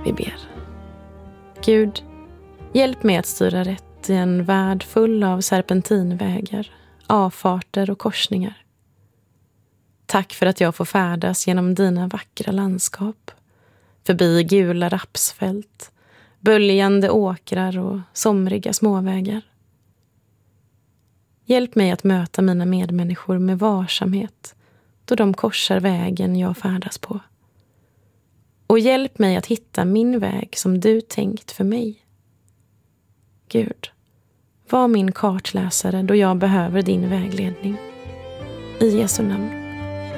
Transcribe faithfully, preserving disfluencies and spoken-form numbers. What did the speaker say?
Vi ber. Gud, hjälp mig att styra rätt i en värld full av serpentinvägar, avfarter och korsningar. Tack för att jag får färdas genom dina vackra landskap, förbi gula rapsfält, böljande åkrar och somriga småvägar. Hjälp mig att möta mina medmänniskor med varsamhet då de korsar vägen jag färdas på. Och hjälp mig att hitta min väg som du tänkt för mig. Gud, var min kartläsare då jag behöver din vägledning. I Jesu namn.